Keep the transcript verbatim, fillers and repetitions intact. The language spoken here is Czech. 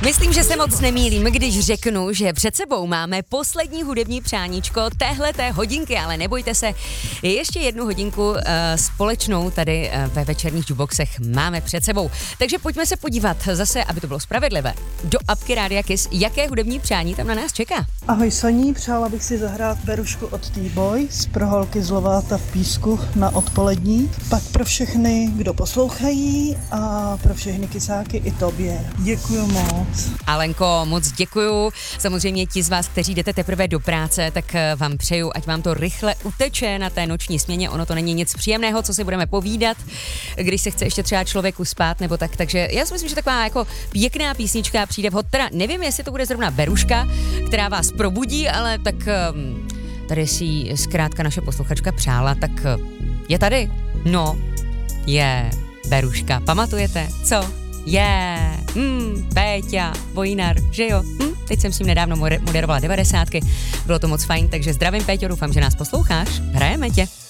Myslím, že se moc nemýlím, když řeknu, že před sebou máme poslední hudební přáníčko téhleté hodinky, ale nebojte se, ještě jednu hodinku uh, společnou tady uh, ve večerních jukeboxech máme před sebou. Takže pojďme se podívat zase, aby to bylo spravedlivé, do apky Rádia Kiss, jaké hudební přání tam na nás čeká. Ahoj Soní, přála bych si zahrát Berušku od T-Boys pro holky z Lováta v Písku na odpolední, pak pro všechny, kdo poslouchají a pro všechny kysáky i tobě. Děkuju moc. Alenko, moc děkuju. Samozřejmě ti z vás, kteří jdete teprve do práce, tak vám přeju, ať vám to rychle uteče na té noční směně. Ono to není nic příjemného, co si budeme povídat, když se chce ještě třeba člověku spát nebo tak. Takže já si myslím, že taková jako pěkná písnička přijde vhod. Teda nevím, jestli to bude zrovna Beruška, která vás probudí, ale tak um, tady si zkrátka naše posluchačka přála, tak je tady. No, je Beruška. Pamatujete? Co? Je, yeah. mm, Péťa, Vojnar, že jo? Hm? Teď jsem s ním nedávno moderovala devadesátky, bylo to moc fajn, takže zdravím Péťo, doufám, že nás posloucháš, hrajeme tě.